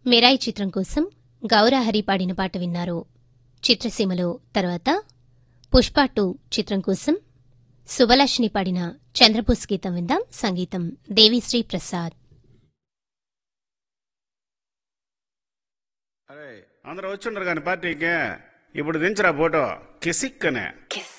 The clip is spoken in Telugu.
మిరాయి చిత్రం కోసం గౌరహరి పాడిన పాట విన్నారు. చిత్రసీమలో తర్వాత పుష్ప 2 చిత్రం కోసం సుబలాషిని పాడిన చంద్రబోస్ గీతం విందాం. సంగీతం దేవిశ్రీ ప్రసాద్. అరే అందరూ వచ్చుండరు కానీ పార్టీకి ఇప్పుడు దించరా ఫోటో కిసిక్ అనే